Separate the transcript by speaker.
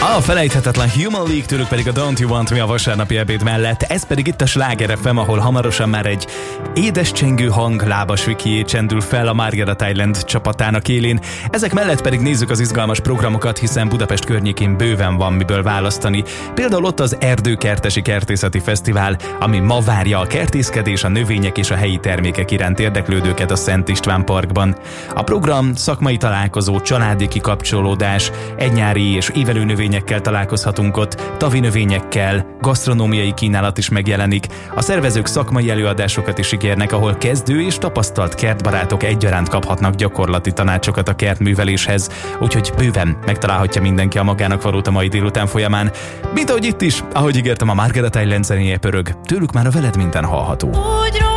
Speaker 1: A felejthetetlen Human League, tőlük pedig a Don't You Want Me a vasárnapi ebéd mellett, ez pedig itt a Sláger FM, ahol hamarosan már egy édes csengő hang lábas Vikié csendül fel a Margaret Island csapatának élén. Ezek mellett pedig nézzük az izgalmas programokat, hiszen Budapest környékén bőven van miből választani. Például ott az Erdőkertesi Kertészeti Fesztivál, ami ma várja a kertészkedés, a növények és a helyi termékek iránt érdeklődőket a Szent István Parkban. A program szakmai találkozó, családi kikapcsolódás, egynyári és évelő növényekkel találkozhatunk ott, tavi növényekkel, gasztronómiai kínálat is megjelenik. A szervezők szakmai előadásokat is ígérnek, ahol kezdő és tapasztalt kertbarátok egyaránt kaphatnak gyakorlati tanácsokat a kertműveléshez, úgyhogy bőven megtalálhatja mindenki a magának valót a mai délután folyamán. Mint ahogy itt is, ahogy ígértem, a Margaret Island zenéje pörög, tőlük már a Veled minden hallható.